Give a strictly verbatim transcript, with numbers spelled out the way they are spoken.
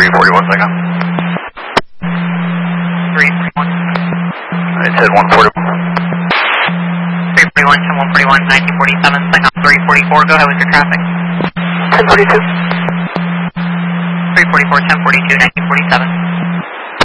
three forty-one, second. three forty-one. It said one forty-one. three forty-one, ten one forty-one, nineteen forty-seven, second three forty-four, go ahead with your traffic. ten forty-two. three forty-four, ten forty-two, nineteen forty-seven.